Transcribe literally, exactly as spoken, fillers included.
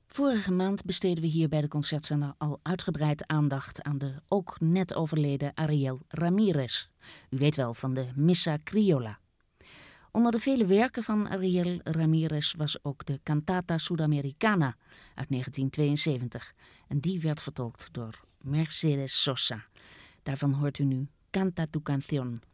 Vorige maand besteden we hier bij de Concertzender al uitgebreid aandacht aan de ook net overleden Ariel Ramírez. U weet wel, van de Missa Criolla. Onder de vele werken van Ariel Ramírez was ook de Cantata Sudamericana uit negentien tweeënzeventig. En die werd vertolkt door Mercedes Sosa. Daarvan hoort u nu Canta tu canción.